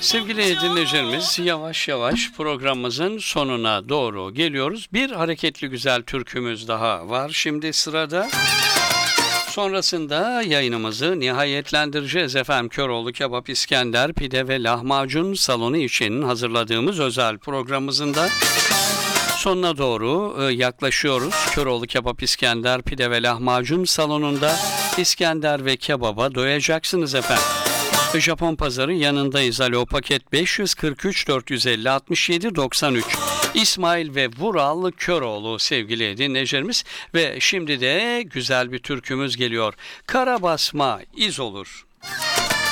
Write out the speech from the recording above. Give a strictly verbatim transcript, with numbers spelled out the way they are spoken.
Sevgili dinleyicilerimiz, yavaş yavaş programımızın sonuna doğru geliyoruz. Bir hareketli güzel türkümüz daha var şimdi sırada. Sonrasında yayınımızı nihayetlendireceğiz efendim. Köroğlu Kebap, İskender, Pide ve Lahmacun salonu için hazırladığımız özel programımızın da sonuna doğru yaklaşıyoruz. Köroğlu Kebap, İskender, Pide ve Lahmacun salonunda İskender ve kebaba doyacaksınız efendim. Japon Pazarı yanındayız. Alo, paket beş yüz kırk üç dört yüz elli altmış yedi doksan üç. İsmail ve Vural Köroğlu sevgili dinleyicilerimiz ve şimdi de güzel bir türkümüz geliyor. Kara basma iz olur.